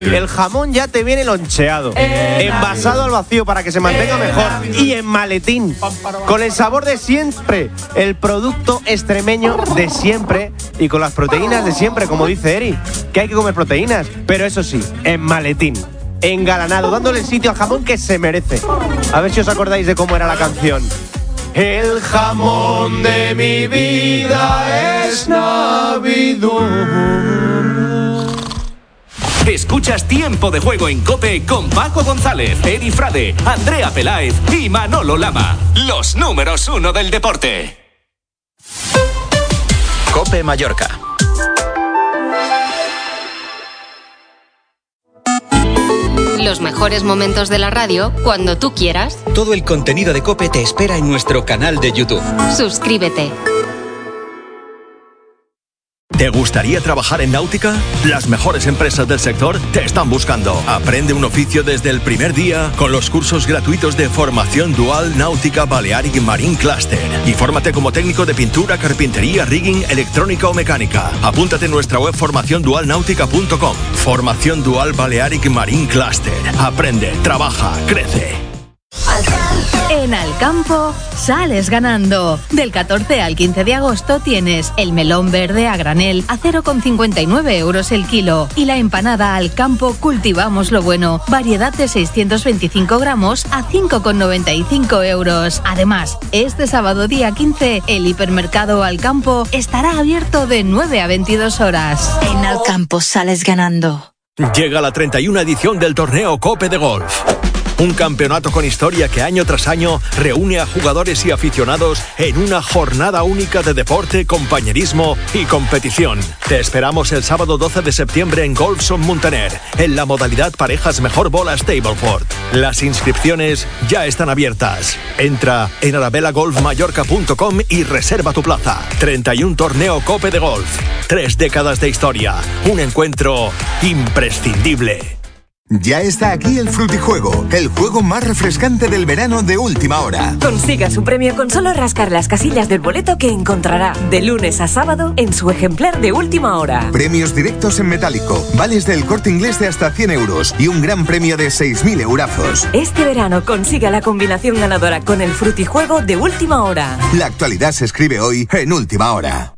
El jamón ya te viene loncheado, envasado al vacío para que se mantenga mejor y en maletín, con el sabor de siempre, el producto extremeño de siempre y con las proteínas de siempre, como dice Eri, que hay que comer proteínas, pero eso sí, en maletín, engalanado, dándole el sitio al jamón que se merece. A ver si os acordáis de cómo era la canción. El jamón de mi vida es Navidad. Escuchas Tiempo de Juego en COPE con Paco González, Eri Frade, Andrea Peláez y Manolo Lama. Los números 1 del deporte. COPE Mallorca. Los mejores momentos de la radio cuando tú quieras. Todo el contenido de COPE te espera en nuestro canal de YouTube. Suscríbete. ¿Te gustaría trabajar en náutica? Las mejores empresas del sector te están buscando. Aprende un oficio desde el primer día con los cursos gratuitos de formación dual Náutica Balearic Marine Cluster. Infórmate como técnico de pintura, carpintería, rigging, electrónica o mecánica. Apúntate en nuestra web formaciondualnautica.com. Formación Dual Balearic Marine Cluster. Aprende, trabaja, crece. En Alcampo sales ganando. Del 14 al 15 de agosto tienes el melón verde a granel a 0,59 euros el kilo y la empanada Alcampo Cultivamos lo Bueno, variedad de 625 gramos a 5,95 euros. Además, este sábado día 15, el hipermercado Alcampo estará abierto de 9 a 22 horas. En Alcampo sales ganando. Llega la 31 edición del torneo COPE de Golf. Un campeonato con historia que año tras año reúne a jugadores y aficionados en una jornada única de deporte, compañerismo y competición. Te esperamos el sábado 12 de septiembre en Golfson Muntaner, en la modalidad parejas mejor bola Stableford. Las inscripciones ya están abiertas. Entra en arabelagolfmallorca.com y reserva tu plaza. 31 torneo COPE de Golf. 3 décadas de historia. Un encuentro imprescindible. Ya está aquí el Frutijuego, el juego más refrescante del verano de última hora. Consiga su premio con solo rascar las casillas del boleto que encontrará de lunes a sábado en su ejemplar de última hora. Premios directos en metálico, vales del Corte Inglés de hasta 100 euros y un gran premio de 6.000 eurazos. Este verano consiga la combinación ganadora con el Frutijuego de última hora. La actualidad se escribe hoy en última hora.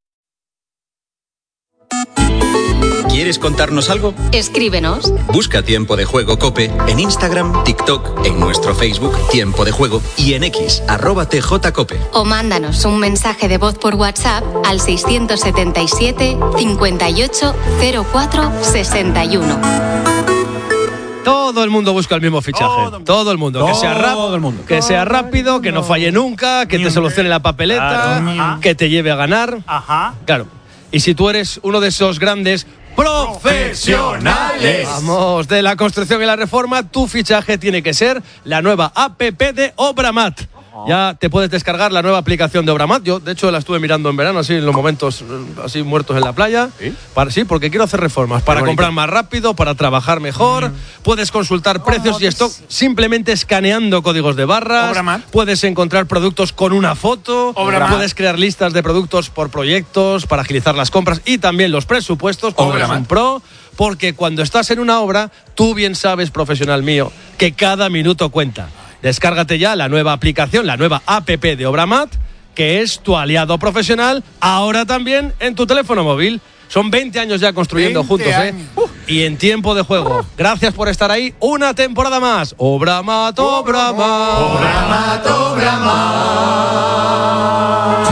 ¿Quieres contarnos algo? Escríbenos. Busca Tiempo de Juego COPE en Instagram, TikTok, en nuestro Facebook Tiempo de Juego y en X @TJCOPE. O mándanos un mensaje de voz por WhatsApp al 677 58 04 61. Todo el mundo busca el mismo fichaje. Todo el mundo. Que sea rápido, que no falle nunca, que te solucione la papeleta, que te lleve a ganar. Claro. Y si tú eres uno de esos grandes profesionales, vamos, de la construcción y la reforma, tu fichaje tiene que ser la nueva APP de Obramat. Ya te puedes descargar la nueva aplicación de Obramat. Yo, de hecho, la estuve mirando en verano, así en los momentos así muertos en la playa. Sí, porque quiero hacer reformas, para comprar más rápido, para trabajar mejor. Puedes consultar precios y stock simplemente escaneando códigos de barras. Obramat. Puedes encontrar productos con una foto. Obramat. Puedes crear listas de productos por proyectos para agilizar las compras y también los presupuestos. Eres un pro. Porque cuando estás en una obra, tú bien sabes, profesional mío, que cada minuto cuenta. Descárgate ya la nueva aplicación, la nueva APP de Obramat, que es tu aliado profesional, ahora también en tu teléfono móvil. Son 20 años ya construyendo juntos, y en Tiempo de Juego. Gracias por estar ahí una temporada más. Obramat, Obramat. Obramat, Obramat.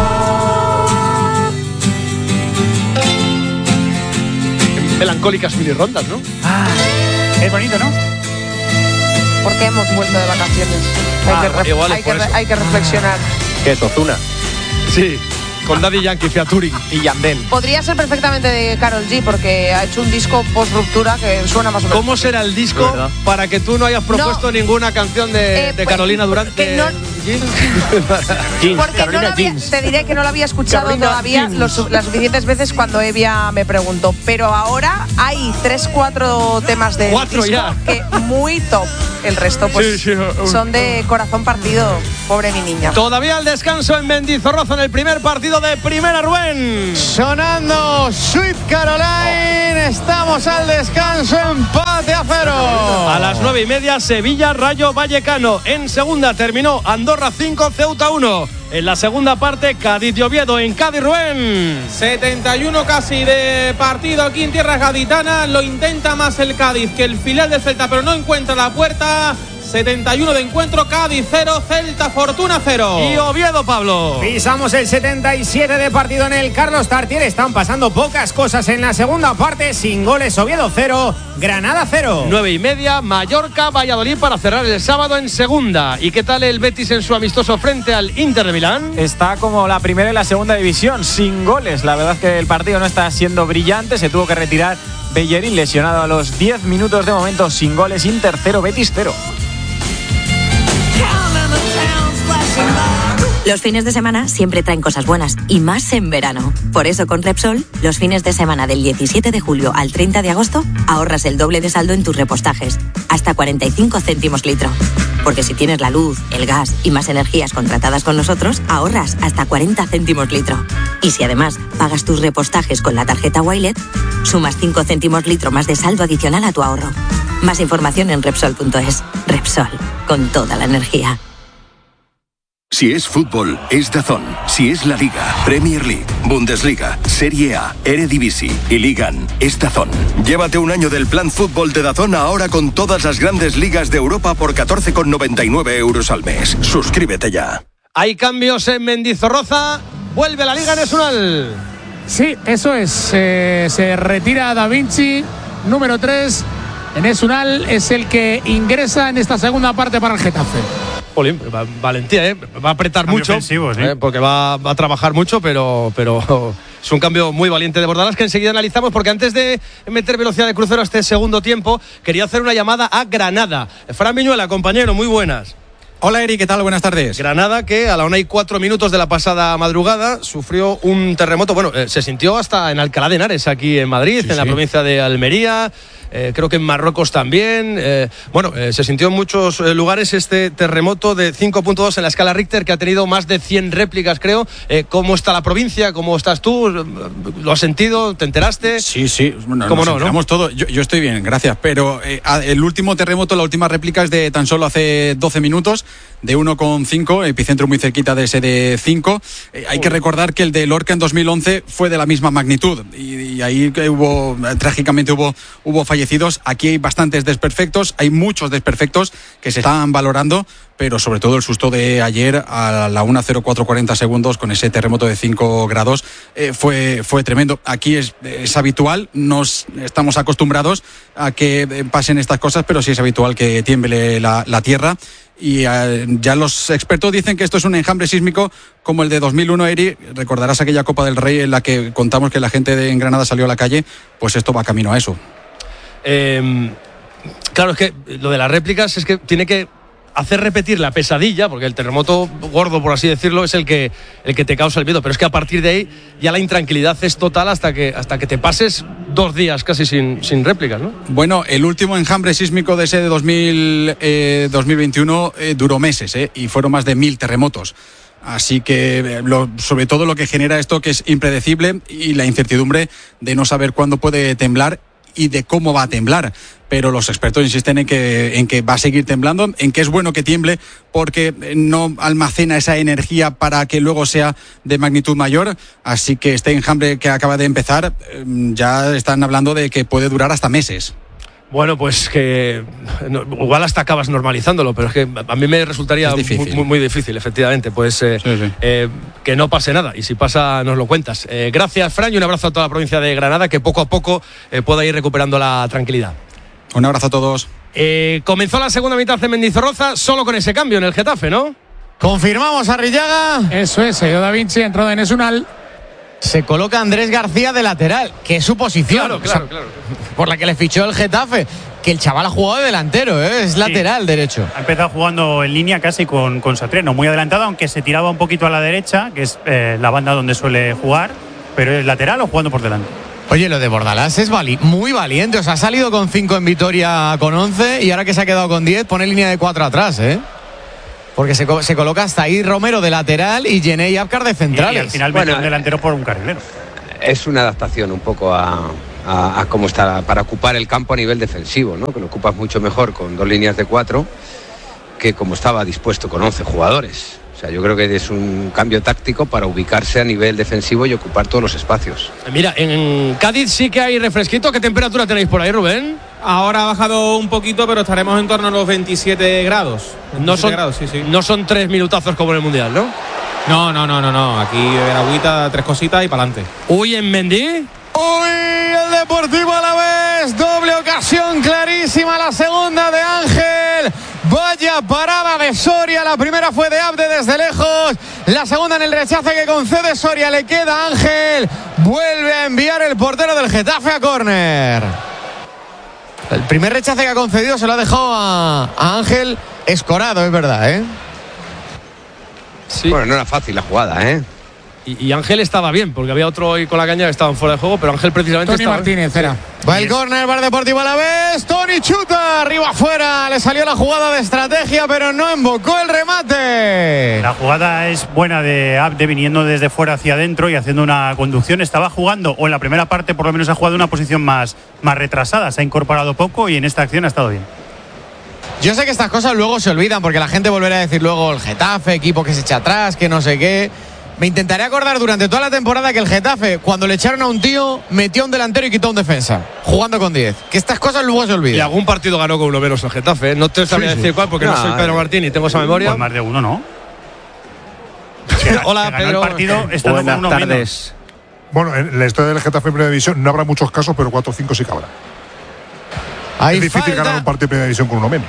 Melancólicas mini rondas, ¿no? Es bonito, ¿no? Porque hemos vuelto de vacaciones. Hay que reflexionar. ¿Qué, Ozuna? Sí, con Daddy Yankee, featuring y Yandel. Podría ser perfectamente de Karol G, porque ha hecho un disco post-ruptura que suena más o menos. ¿Cómo será el disco para que tú no hayas propuesto ninguna canción de Carolina Durante? jeans. Porque no te diré que no lo había escuchado Carolina todavía las suficientes veces cuando Evia me preguntó. Pero ahora hay 3-4 temas de disco que muy top. El resto pues son de corazón partido. Pobre mi niña. Todavía el descanso en Mendizorroza en el primer partido de Primera, Rubén. Sonando Sweet Caroline. Estamos al descanso, empate a 0. A las 9:30, Sevilla Rayo Vallecano. En segunda terminó Andorra 5, Ceuta 1. En la segunda parte, Cádiz y Oviedo en Cádiz, Rubén. 71 casi de partido aquí en tierras gaditanas. Lo intenta más el Cádiz que el filial del Celta, pero no encuentra la puerta. 71 de encuentro, Cádiz 0, Celta Fortuna 0. Y Oviedo, Pablo. Pisamos el 77 de partido en el Carlos Tartier. Están pasando pocas cosas en la segunda parte. Sin goles, Oviedo 0, Granada 0. 9:30, Mallorca, Valladolid para cerrar el sábado en segunda. ¿Y qué tal el Betis en su amistoso frente al Inter de Milán? Está como la primera y la segunda división, sin goles. La verdad es que el partido no está siendo brillante. Se tuvo que retirar Bellerín, lesionado a los 10 minutos de momento. Sin goles, Inter 0, Betis 0. Los fines de semana siempre traen cosas buenas, y más en verano. Por eso con Repsol, los fines de semana del 17 de julio al 30 de agosto, ahorras el doble de saldo en tus repostajes, hasta 45 céntimos litro. Porque si tienes la luz, el gas y más energías contratadas con nosotros, ahorras hasta 40 céntimos litro. Y si además pagas tus repostajes con la tarjeta Wilet, sumas 5 céntimos litro más de saldo adicional a tu ahorro. Más información en Repsol.es. Repsol, con toda la energía. Si es fútbol, es DAZN. Si es la Liga, Premier League, Bundesliga, Serie A, Eredivisie y Ligan, es DAZN. Llévate un año del plan fútbol de DAZN ahora con todas las grandes ligas de Europa por 14,99 € al mes. Suscríbete ya. Hay cambios en Mendizorroza. Vuelve la Liga Nacional. Sí, eso es. Se retira Da Vinci, número 3. Enes Unal es el que ingresa en esta segunda parte para el Getafe. Jolín, valentía, va a apretar Cambio mucho, ofensivo, sí. porque va a trabajar mucho, pero es un cambio muy valiente de Bordalás que enseguida analizamos, porque antes de meter velocidad de crucero a este segundo tiempo, quería hacer una llamada a Granada. Fran Viñuela, compañero, muy buenas. Hola Eri, ¿qué tal? Buenas tardes. Granada, que a la 1:04 de la pasada madrugada sufrió un terremoto. Bueno, se sintió hasta en Alcalá de Henares, aquí en Madrid, en la provincia de Almería. Creo que en Marruecos también. Se sintió en muchos lugares este terremoto de 5.2 en la escala Richter, que ha tenido más de 100 réplicas, creo. ¿Cómo está la provincia? ¿Cómo estás tú? ¿Lo has sentido? ¿Te enteraste? Sí. Bueno, ¿Cómo nos enteramos todo. Yo estoy bien, gracias. Pero el último terremoto, la última réplica es de tan solo hace 12 minutos, de 1,5, epicentro muy cerquita de ese de 5. Hay que recordar que el de Lorca en 2011 fue de la misma magnitud. Y ahí trágicamente hubo fallecidos. Aquí hay bastantes desperfectos, hay muchos desperfectos que se están valorando, pero sobre todo el susto de ayer a la 1:04:40 con ese terremoto de 5 grados fue tremendo. Aquí es habitual, estamos acostumbrados a que pasen estas cosas, pero sí es habitual que tiemble la tierra. Y ya los expertos dicen que esto es un enjambre sísmico como el de 2001, Eri. Recordarás aquella Copa del Rey en la que contamos que la gente en Granada salió a la calle. Pues esto va camino a eso. Claro, es que lo de las réplicas es que tiene que hacer repetir la pesadilla, porque el terremoto gordo, por así decirlo, es el que te causa el miedo, pero es que a partir de ahí ya la intranquilidad es total hasta que te pases 2 días casi sin réplicas, ¿no? Bueno, el último enjambre sísmico de ese de 2021 duró meses, y fueron más de 1000 terremotos. Así que sobre todo lo que genera esto, que es impredecible, y la incertidumbre de no saber cuándo puede temblar y de cómo va a temblar. Pero los expertos insisten en que va a seguir temblando, en que es bueno que tiemble porque no almacena esa energía para que luego sea de magnitud mayor. Así que este enjambre que acaba de empezar, ya están hablando de que puede durar hasta meses. Bueno, pues que igual hasta acabas normalizándolo, pero es que a mí me resultaría muy difícil, efectivamente. Pues que no pase nada, y si pasa nos lo cuentas. Gracias, Fran, y un abrazo a toda la provincia de Granada, que poco a poco pueda ir recuperando la tranquilidad. Un abrazo a todos. Comenzó la segunda mitad de Mendizorroza solo con ese cambio en el Getafe, ¿no? Confirmamos a Arrillaga. Eso es, Da Vinci, entró de Enes Unal. se coloca Andrés García de lateral, que es su posición. Claro. Por la que le fichó el Getafe. Que el chaval ha jugado de delantero, es lateral derecho. Ha empezado jugando en línea casi con Satriano, muy adelantado, aunque se tiraba un poquito a la derecha, que es la banda donde suele jugar, pero es lateral o jugando por delante. Oye, lo de Bordalás es muy valiente. O sea, ha salido con 5 en Vitoria con 11 y ahora que se ha quedado con 10 pone línea de 4 atrás, porque se coloca hasta ahí Romero de lateral y Gené y Apcar de centrales. Y al final mete un delantero por un carrilero. Es una adaptación un poco a cómo está para ocupar el campo a nivel defensivo, ¿no? Que lo ocupas mucho mejor con 2 líneas de 4 que como estaba dispuesto con 11 jugadores. O sea, yo creo que es un cambio táctico para ubicarse a nivel defensivo y ocupar todos los espacios. Mira, en Cádiz sí que hay refresquito. ¿Qué temperatura tenéis por ahí, Rubén? Ahora ha bajado un poquito, pero estaremos en torno a los 27 grados. 27 grados, sí. No son 3 minutazos como en el Mundial, ¿no? No. Aquí en agüita, 3 cositas y para adelante. Uy, en Mendy. Uy, el Deportivo Alavés, doble ocasión clarísima, la segunda de Ángel. Vaya parada de Soria, la primera fue de Abde desde lejos, la segunda en el rechace que concede Soria, le queda a Ángel, vuelve a enviar el portero del Getafe a córner. El primer rechace que ha concedido se lo ha dejado a Ángel escorado, es verdad, Sí. Bueno, no era fácil la jugada, Y Ángel estaba bien, porque había otro hoy con la caña que estaban fuera de juego, pero Ángel precisamente Tony estaba Martínez era. Va el córner para el Deportivo Alavés. Tony chuta, arriba afuera. Le salió la jugada de estrategia, pero no embocó el remate. La jugada es buena de Abde viniendo desde fuera hacia adentro y haciendo una conducción. Estaba jugando, o en la primera parte por lo menos ha jugado una posición más retrasada. Se ha incorporado poco y en esta acción ha estado bien. Yo sé que estas cosas luego se olvidan, porque la gente volverá a decir luego el Getafe, equipo que se echa atrás, que no sé qué. Me intentaré acordar durante toda la temporada que el Getafe, cuando le echaron a un tío, metió a un delantero y quitó a un defensa, jugando con 10. Que estas cosas luego se olvidan. Y algún partido ganó con uno menos el Getafe. No te sabría decir cuál, porque no soy Pedro Martín y tengo esa memoria. Pues más de uno, ¿no? Hola, Pedro. Buenas tardes. Bueno, en la historia del Getafe en Primera División no habrá muchos casos, pero 4 o 5 sí que habrá. Es difícil ganar un partido de Primera División con uno menos.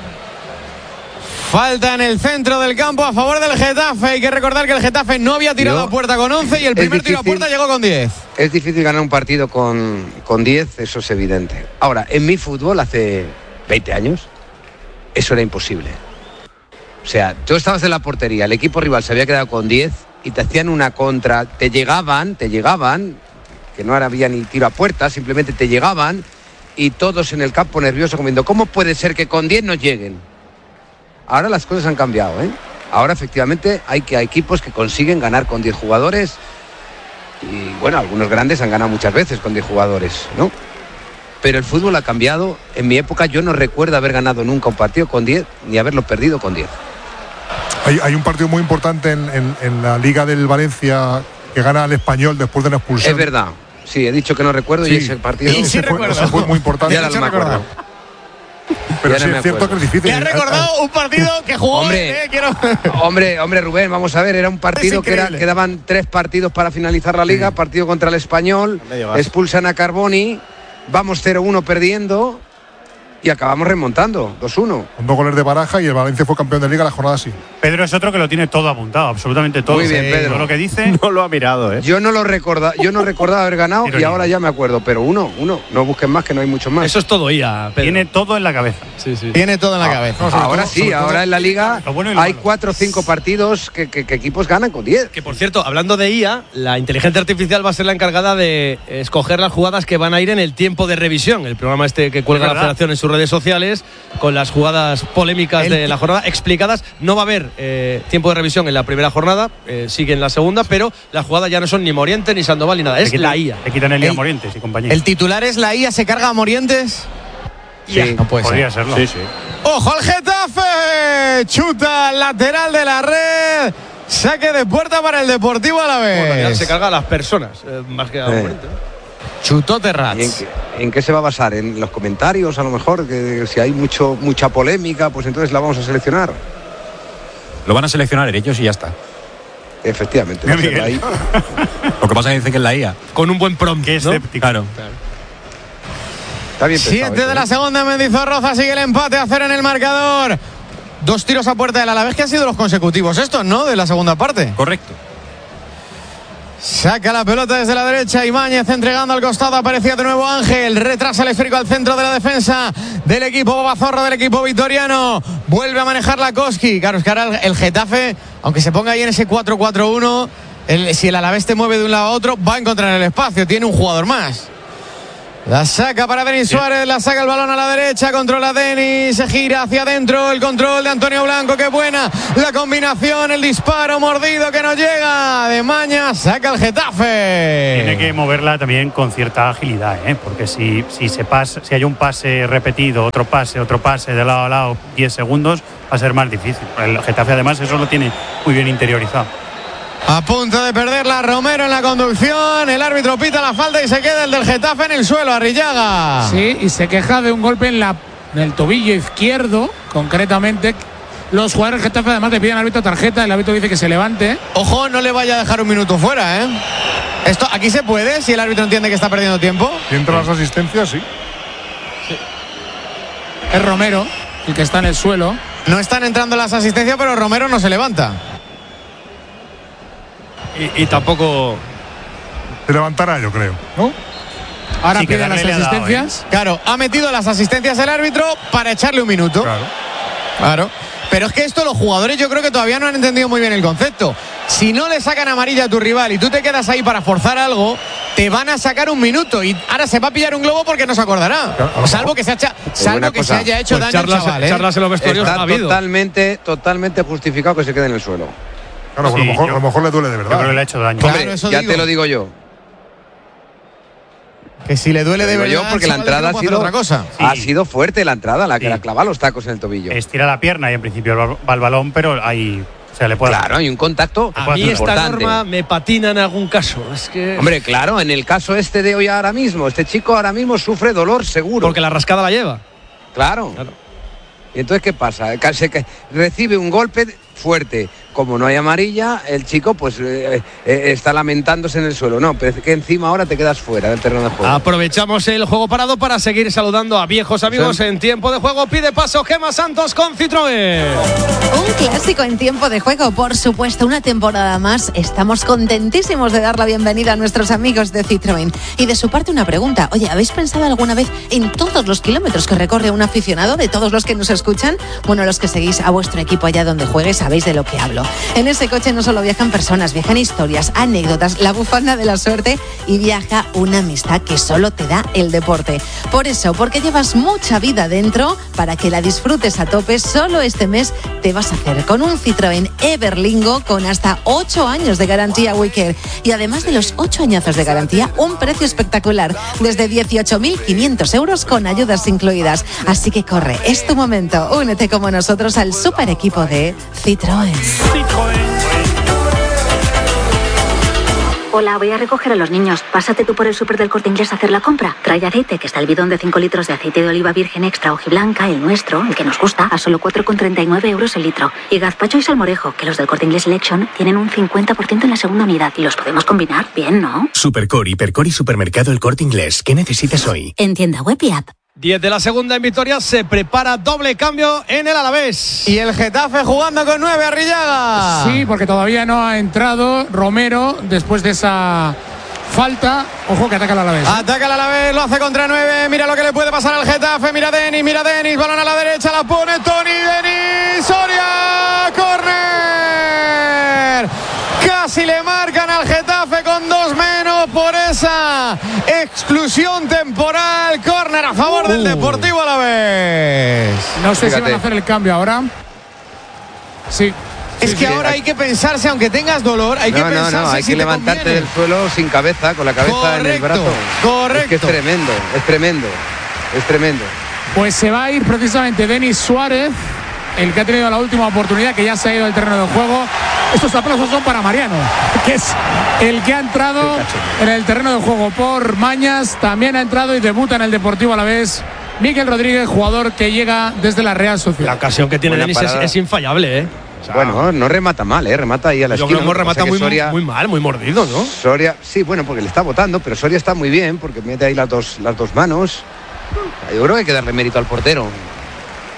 Falta en el centro del campo a favor del Getafe. Hay que recordar que el Getafe no había tirado a puerta con 11 y el primer tiro a puerta llegó con 10. Es difícil ganar un partido con 10, eso es evidente. Ahora, en mi fútbol hace 20 años, eso era imposible. O sea, tú estabas en la portería, el equipo rival se había quedado con 10 y te hacían una contra, te llegaban, que no había ni tiro a puerta, simplemente te llegaban y todos en el campo nerviosos comiendo, ¿cómo puede ser que con 10 nos lleguen? Ahora las cosas han cambiado, Ahora efectivamente hay equipos que consiguen ganar con 10 jugadores y bueno, algunos grandes han ganado muchas veces con 10 jugadores, ¿no? Pero el fútbol ha cambiado. En mi época yo no recuerdo haber ganado nunca un partido con 10 ni haberlo perdido con 10. Hay un partido muy importante en la Liga del Valencia que gana al Español después de una expulsión. Es verdad, sí, he dicho que no recuerdo y ese partido fue muy importante. Ya no me acuerdo. Pero sí es cierto que es difícil. Me ha recordado un partido que jugó. Hombre, Rubén, vamos a ver, era un partido que quedaban 3 partidos para finalizar la liga, partido contra el Español, expulsan a Carboni, vamos 0-1 perdiendo y acabamos remontando, 2-1. Con 2 goles de Baraja y el Valencia fue campeón de liga la jornada así. Pedro es otro que lo tiene todo apuntado, absolutamente todo. Muy bien, Pedro. Todo lo que dice. No lo ha mirado, Yo no recordaba haber ganado y ahora ya me acuerdo, pero uno, no busquen más que no hay muchos más. Eso es todo IA, Pedro. Tiene todo en la cabeza. Sí. Tiene todo en la cabeza. Ahora sí, ahora en la liga hay 4 o 5 partidos que equipos ganan con 10. Que por cierto, hablando de IA, la inteligencia artificial va a ser la encargada de escoger las jugadas que van a ir en el tiempo de revisión, el programa este que cuelga la Federación en sus redes sociales, con las jugadas polémicas de la jornada explicadas. No va a haber tiempo de revisión en la primera jornada, sigue en la segunda, pero las jugadas ya no son ni Morientes ni Sandoval ni nada, es la IA. Le quitan el IA a Morientes y compañía. ¿El titular es la IA, se carga a Morientes? Sí, no puede podría ser. serlo. Sí. ¡Ojo al Getafe! Chuta lateral de la red. Saque de puerta para el Deportivo Alavés. Bueno, se carga a las personas, más que a Morientes. Chutó Terrats. ¿En qué se va a basar? ¿En los comentarios a lo mejor? Que si hay mucha polémica, pues entonces la vamos a seleccionar. Lo van a seleccionar ellos y ya está. Efectivamente. Ahí. Lo que pasa es que dice que es la IA. Con un buen prompt, que es escéptico. Claro. Está bien pensado, 7 de la segunda, Mendizorroza sigue el empate a 0 en el marcador. 2 tiros a puerta del Alavés, que han sido los consecutivos estos, ¿no? De la segunda parte. Correcto. Saca la pelota desde la derecha, Ibáñez entregando al costado, aparecía de nuevo Ángel, retrasa el esférico al centro de la defensa del equipo Bobazorro, del equipo vitoriano, vuelve a manejar la Koski. Claro, es que ahora el Getafe, aunque se ponga ahí en ese 4-4-1, si el Alavés te mueve de un lado a otro, va a encontrar el espacio, tiene un jugador más. La saca para Denis Suárez, la saca el balón a la derecha, controla Denis, se gira hacia adentro, el control de Antonio Blanco, qué buena la combinación, el disparo mordido que no llega, de Mañas, saca el Getafe. Tiene que moverla también con cierta agilidad, porque si hay un pase repetido, otro pase de lado a lado, 10 segundos, va a ser más difícil. El Getafe además eso lo tiene muy bien interiorizado. A punto de perderla Romero en la conducción, el árbitro pita la falta y se queda el del Getafe en el suelo, Arrillaga. Sí, y se queja de un golpe en el tobillo izquierdo, concretamente. Los jugadores del Getafe además le piden al árbitro tarjeta, el árbitro dice que se levante. Ojo, no le vaya a dejar un minuto fuera, Esto aquí se puede, si el árbitro entiende que está perdiendo tiempo. ¿Y entre las asistencias? Sí. Es Romero el que está en el suelo. No están entrando las asistencias, pero Romero no se levanta. Y tampoco se levantará, yo creo, ¿no? Ahora sí, pide las asistencias. Claro, ha metido las asistencias el árbitro para echarle un minuto. Claro. Pero es que esto los jugadores yo creo que todavía no han entendido muy bien el concepto. Si no le sacan amarilla a tu rival y tú te quedas ahí para forzar algo, te van a sacar un minuto y ahora se va a pillar un globo porque no se acordará. Salvo que se haya hecho daño al chaval. Charlas en los vestuarios está totalmente justificado que se quede en el suelo. Claro, sí, a lo mejor le duele de verdad. Yo creo que le ha hecho daño. Hombre, claro, ya te lo digo yo. Que si le duele de verdad. Yo porque la entrada ha sido fuerte, la entrada, la que la clava los tacos en el tobillo. Estira la pierna y en principio va al balón, pero ahí le puede. Claro, hay un contacto. A mí esta norma me patina en algún caso. Es que. Hombre, claro, en el caso de hoy ahora mismo, este chico ahora mismo sufre dolor seguro. Porque la rascada la lleva. Claro. ¿Y entonces qué pasa? Recibe un golpe fuerte. Como no hay amarilla, el chico pues está lamentándose en el suelo. No, pero es que encima ahora te quedas fuera del terreno de juego. Aprovechamos el juego parado para seguir saludando a viejos amigos en tiempo de juego. Pide paso Gemma Santos con Citroën. Un clásico en tiempo de juego, por supuesto, una temporada más. Estamos contentísimos de dar la bienvenida a nuestros amigos de Citroën. Y de su parte una pregunta. Oye, ¿habéis pensado alguna vez en todos los kilómetros que recorre un aficionado, de todos los que nos escuchan? Bueno, los que seguís a vuestro equipo allá donde juegue sabéis de lo que hablo. En ese coche no solo viajan personas, viajan historias, anécdotas, la bufanda de la suerte y viaja una amistad que solo te da el deporte. Por eso, porque llevas mucha vida dentro, para que la disfrutes a tope, solo este mes te vas a hacer con un Citroën Everlingo con hasta 8 años de garantía WeCare. Y además de los 8 añazos de garantía, un precio espectacular, desde 18.500 euros con ayudas incluidas. Así que corre, es tu momento. Únete como nosotros al super equipo de Citroën. Hola, voy a recoger a los niños. Pásate tú por el súper del Corte Inglés a hacer la compra. Trae aceite, que está el bidón de 5 litros de aceite de oliva virgen extra hojiblanca, el nuestro, el que nos gusta, a solo 4,39 euros el litro. Y gazpacho y salmorejo, que los del Corte Inglés Selection tienen un 50% en la segunda unidad. Y los podemos combinar bien, ¿no? Supercore, Hipercore y Supermercado El Corte Inglés. ¿Qué necesitas hoy? En tienda web y app. 10 de la segunda en Vitoria, se prepara doble cambio en el Alavés. Y el Getafe jugando con 9, Arrillaga. Sí, porque todavía no ha entrado Romero después de esa falta. Ojo que ataca el Alavés. Ataca el Alavés, lo hace contra 9. Mira lo que le puede pasar al Getafe. Mira Denis, balón a la derecha, la pone Tony, Denis, Soria, córner. Casi le marcan al Getafe con 2 menos por esa exclusión temporal. Córner a favor del Deportivo Alavés. No sé si van a hacer el cambio ahora. Sí. Es que ahora hay que pensarse, aunque tengas dolor, hay que pensarse. No, hay si que levantarte del suelo sin cabeza, con la cabeza en el brazo. Correcto. Es que es tremendo. Pues se va a ir precisamente Denis Suárez, el que ha tenido la última oportunidad, que ya se ha ido del terreno de juego. Estos aplausos son para Mariano, que es el que ha entrado en el terreno de juego por Mañas. También ha entrado y debuta en el Deportivo Alavés Miguel Rodríguez, jugador que llega desde la Real Sociedad. La ocasión que tiene Denis es infallable, ¿eh? O sea, bueno, no remata mal, remata ahí a la esquina. Yo creo que remata muy mal, muy mordido, ¿no? Soria, sí, bueno, porque le está botando, pero Soria está muy bien, porque mete ahí las dos manos. Yo creo que hay que darle mérito al portero.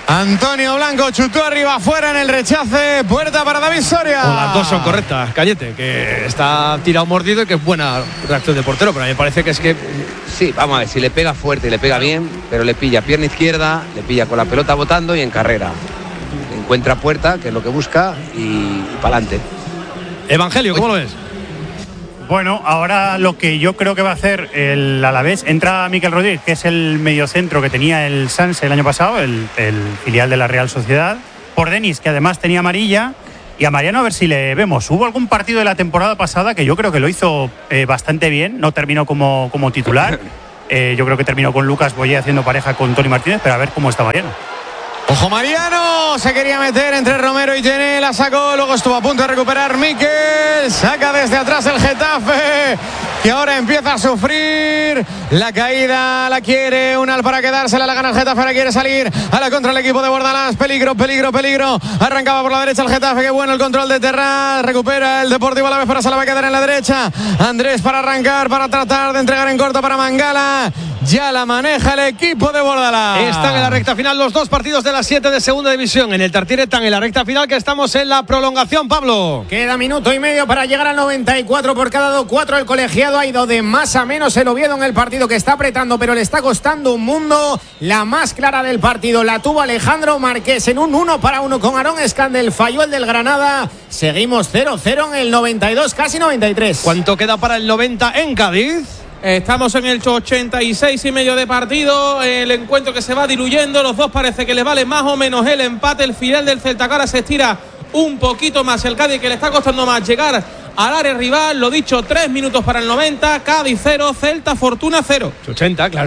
Antonio Blanco chutó arriba, afuera en el rechace. Puerta para David Soria. Pues las dos son correctas, Cañete, que está tirado mordido y que es buena reacción del portero, pero a mí me parece que es que... Sí, vamos a ver, si le pega fuerte y le pega bien, pero le pilla pierna izquierda, le pilla con la pelota botando y en carrera. Encuentra puerta, que es lo que busca, y para adelante. Evangelio, ¿cómo lo ves? Bueno, ahora lo que yo creo que va a hacer el Alavés, entra Mikel Rodríguez, que es el mediocentro que tenía el Sanse el año pasado, el filial de la Real Sociedad, por Denis, que además tenía amarilla, y a Mariano a ver si le vemos. Hubo algún partido de la temporada pasada que yo creo que lo hizo bastante bien, no terminó como titular, yo creo que terminó con Lucas Boyé haciendo pareja con Toni Martínez, pero a ver cómo está Mariano. Ojo Mariano, se quería meter entre Romero y Gené, la sacó, luego estuvo a punto de recuperar Mikel, saca desde atrás el Getafe, que ahora empieza a sufrir, la caída la quiere Unal para quedársela, la gana el Getafe, ahora quiere salir a la contra el equipo de Bordalás, peligro, arrancaba por la derecha el Getafe, qué bueno el control de Terrat, recupera el Deportivo Alavés, pero se la va a quedar en la derecha, Andrés para arrancar, para tratar de entregar en corto para Mangala, ya la maneja el equipo de Bordalás. Están en la recta final los dos partidos de las 7 de segunda división. En el Tartiere están en la recta final, que estamos en la prolongación, Pablo. Queda minuto y medio para llegar al 94 por cada 4. El colegiado ha ido de más a menos el Oviedo en el partido, que está apretando, pero le está costando un mundo. La más clara del partido la tuvo Alejandro Marqués en un 1-1 con Aarón Escandel. Falló el del Granada. Seguimos 0-0 en el 92, casi 93. ¿Cuánto queda para el 90 en Cádiz? Estamos en el 86,5 de partido. El encuentro que se va diluyendo. Los dos parece que les vale más o menos el empate. El final del Celta Cara se estira un poquito más. El Cádiz, que le está costando más llegar al área rival. Lo dicho, 3 minutos para el 90. Cádiz 0, Celta Fortuna 0. 80, claro.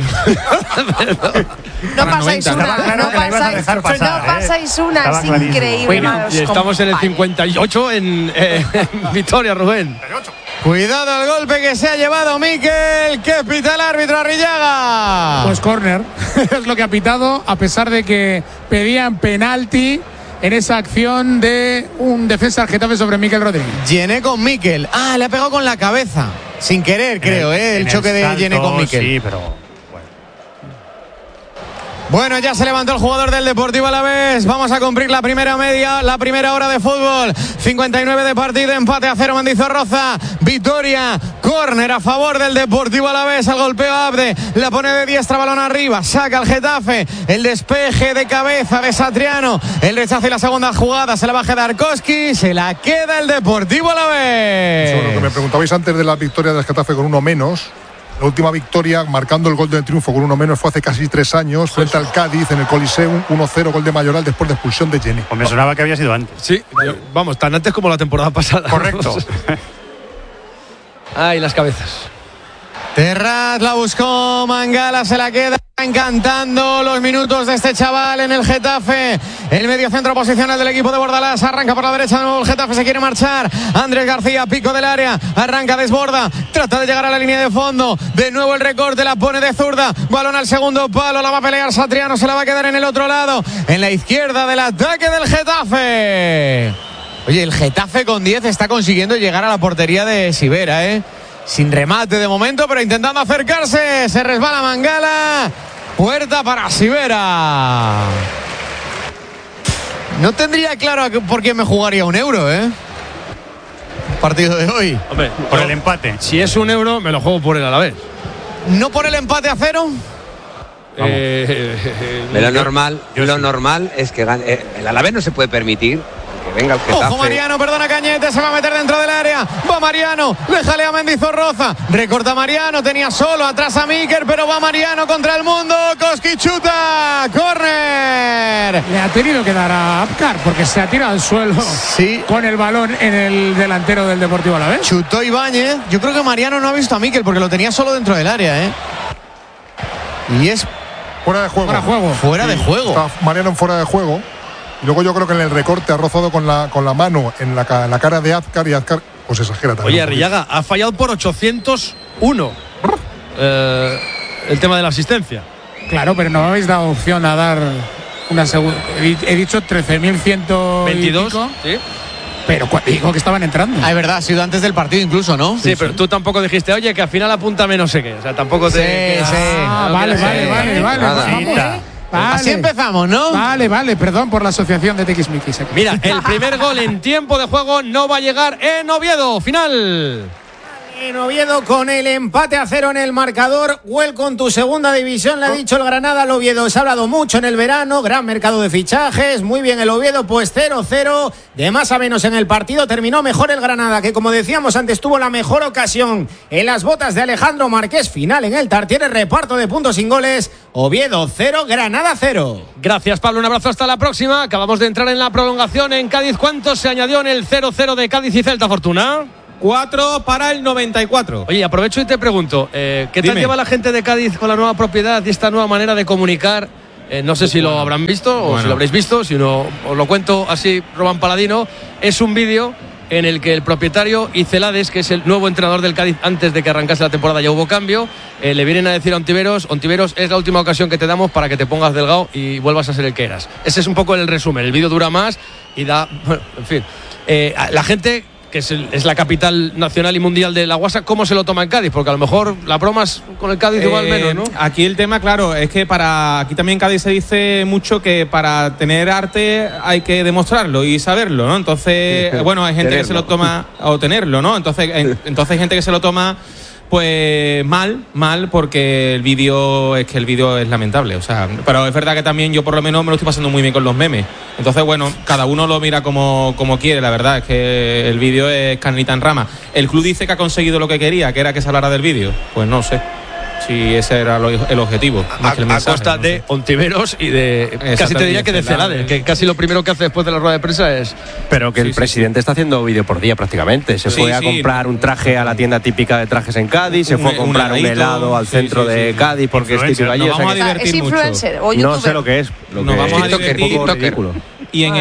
No pasáis una, es increíble. Bueno, y estamos en el 58 en Victoria, Rubén. Cuidado al golpe que se ha llevado Mikel. ¿Qué pita el árbitro Arrillaga? Pues córner. Es lo que ha pitado, a pesar de que pedían penalti en esa acción de un defensa del Getafe sobre Mikel Rodríguez. Gené con Mikel. Le ha pegado con la cabeza. Sin querer, creo, el choque de Gené con Mikel. Sí, pero... Bueno, ya se levantó el jugador del Deportivo Alavés. Vamos a cumplir la primera hora de fútbol. 59 de partido, empate a 0 Mendizorroza. Victoria, córner a favor del Deportivo Alavés. Al golpeo Abde, la pone de diestra, balón arriba, saca el Getafe. El despeje de cabeza de Satriano. El rechazo y la segunda jugada se la va a quedar Koski. Se la queda el Deportivo Alavés. Sobre lo que me preguntabais antes de la victoria del Getafe con uno menos. La última victoria, marcando el gol del triunfo con uno menos, fue hace casi 3 años, frente al Cádiz en el Coliseum, 1-0, gol de Mayoral después de expulsión de Gené. Pues me sonaba que había sido antes. Sí, vamos, tan antes como la temporada pasada. Correcto. Ay, las cabezas. Terrat la buscó, Mangala se la queda. Encantando los minutos de este chaval en el Getafe. El mediocentro posicional del equipo de Bordalás. Arranca por la derecha de nuevo el Getafe, se quiere marchar. Andrés García, pico del área. Arranca, desborda. Trata de llegar a la línea de fondo. De nuevo el recorte, la pone de zurda. Balón al segundo palo, la va a pelear Satriano. Se la va a quedar en el otro lado. En la izquierda del ataque del Getafe. Oye, el Getafe con 10 está consiguiendo llegar a la portería de Sivera, sin remate de momento, pero intentando acercarse. Se resbala Mangala. Puerta para Sivera. No tendría claro por qué me jugaría €1, partido de hoy. Hombre, por el empate. Si es €1, me lo juego por el Alavés. ¿No por el empate a 0? Lo normal es que gane. El Alavés no se puede permitir que venga el Getafe. Ojo Mariano, perdona Cañete, se va a meter dentro del área. Va Mariano, le jalea a Mendizorroza. Recorta Mariano, tenía solo atrás a Mikel, pero va Mariano contra el mundo. Koski chuta, córner. Le ha tenido que dar a Apcar porque se ha tirado al suelo con el balón en el delantero del Deportivo Alavés. Chutó Ibáñez. Yo creo que Mariano no ha visto a Mikel porque lo tenía solo dentro del área, Y es fuera de juego. Fuera de juego. Está Mariano en fuera de juego. Y luego yo creo que en el recorte ha rozado con la mano en la cara de Azcar, y Azcar pues exagera también. Oye, Arrillaga ha fallado por 801 el tema de la asistencia. Claro, pero no me habéis dado opción a dar una segunda. He dicho 13.122. Sí. Pero dijo que estaban entrando. Es verdad, ha sido antes del partido incluso, ¿no? Sí, pero tú tampoco dijiste, oye, que al final apúntame no sé qué. O sea, tampoco te... Vale. Vale. Así empezamos, ¿no? Vale, perdón por la asociación de Tiquismiquis. Mira, el primer gol en tiempo de juego no va a llegar en Oviedo. Final. En Oviedo con el empate a 0 en el marcador. Welcome tu segunda división, le ha dicho el Granada al Oviedo. Se ha hablado mucho en el verano, gran mercado de fichajes, muy bien el Oviedo, pues 0-0, de más a menos en el partido. Terminó mejor el Granada, que como decíamos antes tuvo la mejor ocasión en las botas de Alejandro Marqués. Final en el Tartiere, reparto de puntos sin goles. Oviedo 0, Granada 0. Gracias, Pablo, un abrazo, hasta la próxima. Acabamos de entrar en la prolongación en Cádiz. ¿Cuánto se añadió en el 0-0 de Cádiz y Celta, Fortuna? 4 para el 94. Oye, aprovecho y te pregunto, ¿qué tal lleva la gente de Cádiz con la nueva propiedad y esta nueva manera de comunicar? No sé si lo habrán visto o si lo habréis visto, si no, os lo cuento así, Román Paladino. Es un vídeo en el que el propietario y Celades, que es el nuevo entrenador del Cádiz, antes de que arrancase la temporada ya hubo cambio, le vienen a decir a Ontiveros, es la última ocasión que te damos para que te pongas delgado y vuelvas a ser el que eras. Ese es un poco el resumen. El vídeo dura más y da, bueno, en fin. La gente, que es la capital nacional y mundial de la guasa, ¿cómo se lo toma en Cádiz? Porque a lo mejor la broma es con el Cádiz igual menos, ¿no? Aquí el tema, claro, es que aquí también en Cádiz se dice mucho que para tener arte hay que demostrarlo y saberlo, ¿no? Entonces, bueno, hay gente que se lo toma, o tenerlo, ¿no? Entonces hay gente que se lo toma pues mal, porque el vídeo es lamentable, o sea, pero es verdad que también yo por lo menos me lo estoy pasando muy bien con los memes. Entonces, bueno, cada uno lo mira como quiere, la verdad es que el vídeo es canelita en rama. El club dice que ha conseguido lo que quería, que era que se hablara del vídeo. Pues no sé si ese era el objetivo. A costa de Ontiveros y de, casi te diría que de Celades, que casi lo primero que hace después de la rueda de prensa es... Pero que el presidente está haciendo vídeo por día prácticamente. Se fue a comprar un traje a la tienda típica de trajes en Cádiz, se fue a comprar un helado al centro de Cádiz porque es típico allí. ¿Es influencer o youtuber? No sé lo que es. Nos vamos a divertir. Un poco ridículo. Y en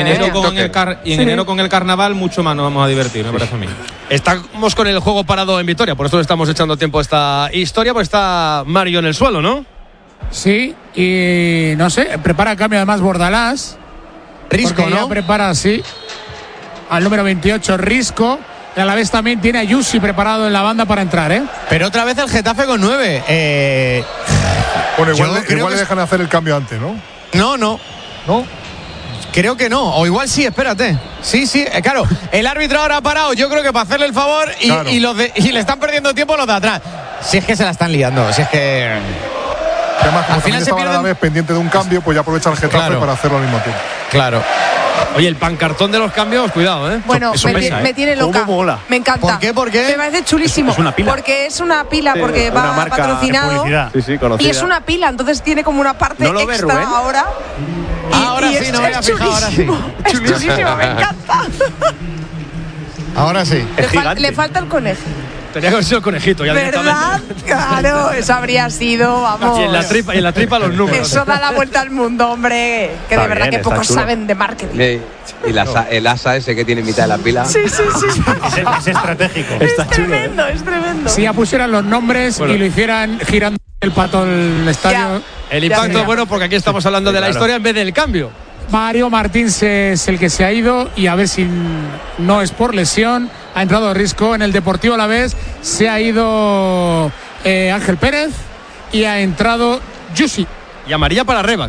enero con el carnaval mucho más nos vamos a divertir, me parece a mí. Estamos con el juego parado en Vitoria, por eso le estamos echando tiempo a esta historia, pues está Mario en el suelo, ¿no? Sí, y no sé, prepara el cambio además Bordalás. Risco, ¿no? Prepara, sí, al número 28, Risco. Y a la vez también tiene a Yusi preparado en la banda para entrar, ¿eh? Pero otra vez el Getafe con 9. Bueno, igual le dejan hacer el cambio antes, ¿no? No. ¿No? Creo que no, o igual sí, espérate. Sí, claro, el árbitro ahora ha parado, yo creo que para hacerle el favor y le están perdiendo tiempo los de atrás. Si es que se la están liando, si es que... Además, como al final se pierden... a la vez pendiente de un cambio, pues ya aprovecha el Getafe para hacerlo al mismo tiempo. Claro. Oye, el pancartón de los cambios, cuidado, ¿eh? Bueno, me tiene loca. ¿Cómo mola? Me encanta. ¿Por qué? Me parece chulísimo. Es una pila. Porque es una pila, porque va patrocinado. Sí, conocida. Y es una pila, entonces tiene como una parte ¿No lo extra ve, Rubén? ahora. Ahora sí, no me había fijado, ahora sí. Es chulísimo, me encanta. Ahora sí. Le falta el conejo. Tenía que haber sido el conejito ya ¿verdad? Claro, eso habría sido, vamos. Y en la tripa los números. Eso da la vuelta al mundo, hombre. Que Está de verdad bien, que pocos saben de marketing. Y el asa ese que tiene en mitad de la pila. Sí. Es estratégico. Es tremendo, es tremendo. Si ya pusieran los nombres y lo hicieran girando el pato el estadio. El impacto es bueno porque aquí estamos hablando de la historia en vez del cambio. Mario Martín es el que se ha ido y a ver si no es por lesión. Ha entrado Risco en el Deportivo Alavés. Se ha ido Ángel Pérez y ha entrado Yusi. Y amarilla para Rebac.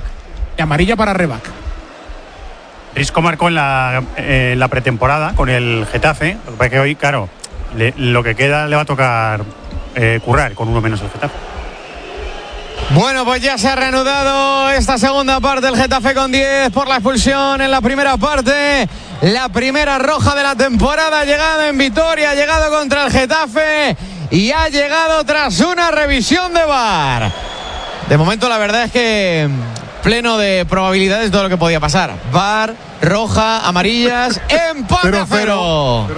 Risco marcó en la pretemporada con el Getafe. Lo que pasa es que hoy, claro, lo que queda le va a tocar currar con uno menos el Getafe. Bueno, pues ya se ha reanudado esta segunda parte. El Getafe con 10 por la expulsión en la primera parte. La primera roja de la temporada ha llegado en Vitoria, ha llegado contra el Getafe y ha llegado tras una revisión de VAR. De momento la verdad es que pleno de probabilidades todo lo que podía pasar. VAR, roja, amarillas, empate a 0.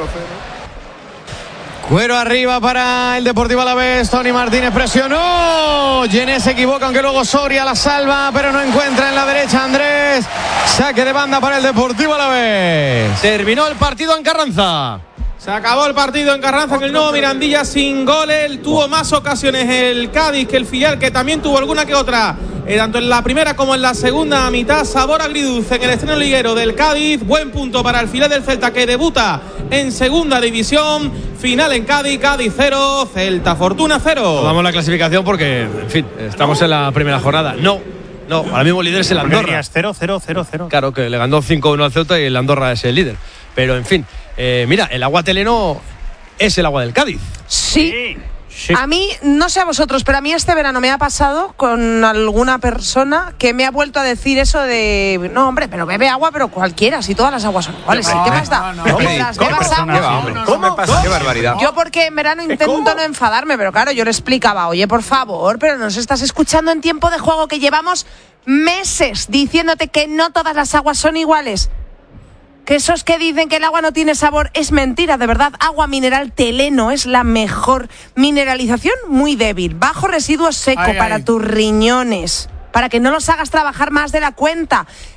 Cuero arriba para el Deportivo Alavés. Tony Martínez presionó. Gené se equivoca, aunque luego Soria la salva, pero no encuentra en la derecha Andrés. Saque de banda para el Deportivo Alavés. Terminó el partido en Carranza. Se acabó el partido en Carranza en el nuevo Mirandilla sin goles. Tuvo más ocasiones el Cádiz que el filial, que también tuvo alguna que otra. Tanto en la primera como en la segunda mitad. Sabor agridulce en el estreno liguero del Cádiz. Buen punto para el filial del Celta, que debuta en segunda división. Final en Cádiz, Cádiz 0, Celta Fortuna 0. Vamos a la clasificación porque, en fin, estamos en la primera jornada. No, No, ahora mismo líder es el Andorra. 0-0-0-0. Claro, que le ganó 5-1 al Ceuta y el Andorra es el líder. Pero, en fin, mira, el agua Teleno es el agua del Cádiz. Sí. A mí, no sé a vosotros, pero a mí este verano me ha pasado con alguna persona que me ha vuelto a decir eso de no, hombre, pero bebe agua, pero cualquiera, si todas las aguas son iguales. ¿Qué más da? Mientras bebas agua. ¿Cómo? Qué barbaridad. Yo porque en verano intento no enfadarme, pero claro, yo le explicaba, oye, por favor, pero nos estás escuchando en tiempo de juego que llevamos meses diciéndote que no todas las aguas son iguales. Que esos que dicen que el agua no tiene sabor es mentira, de verdad. Agua mineral Teleno es la mejor. Mineralización muy débil, bajo residuo seco para tus riñones, para que no los hagas trabajar más de la cuenta.